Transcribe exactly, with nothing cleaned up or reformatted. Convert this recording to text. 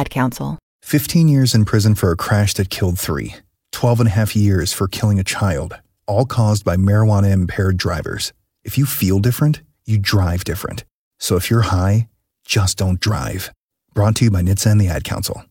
Ad Council. fifteen years in prison for a crash that killed three. twelve and a half years for killing a child, all caused by marijuana-impaired drivers. If you feel different, you drive different. So if you're high, just don't drive. Brought to you by N H T S A and the Ad Council.